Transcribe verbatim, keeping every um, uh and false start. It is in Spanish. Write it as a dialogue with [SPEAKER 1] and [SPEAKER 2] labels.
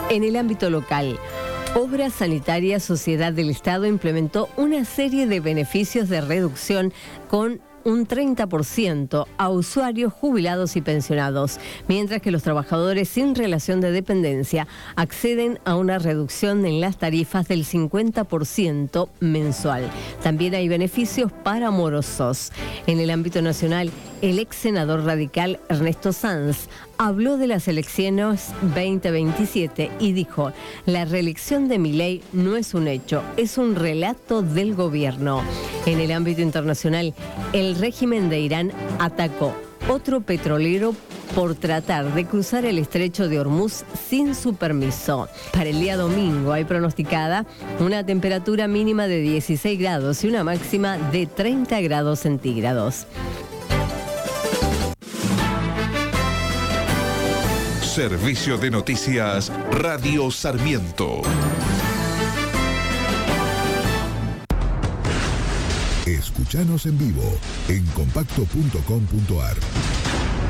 [SPEAKER 1] En el ámbito local, Obras Sanitarias Sociedad del Estado implementó una serie de beneficios de reducción con un treinta por ciento a usuarios jubilados y pensionados, mientras que los trabajadores sin relación de dependencia acceden a una reducción en las tarifas del cincuenta por ciento mensual. También hay beneficios para morosos. En el ámbito nacional, el ex senador radical Ernesto Sanz habló de las elecciones veinte veintisiete y dijo: la reelección de Milei no es un hecho, es un relato del gobierno. En el ámbito internacional, el régimen de Irán atacó otro petrolero por tratar de cruzar el estrecho de Hormuz sin su permiso. Para el día domingo hay pronosticada una temperatura mínima de dieciséis grados y una máxima de treinta grados centígrados.
[SPEAKER 2] Servicio de Noticias Radio Sarmiento.
[SPEAKER 3] Escuchanos en vivo en compacto punto com punto ar.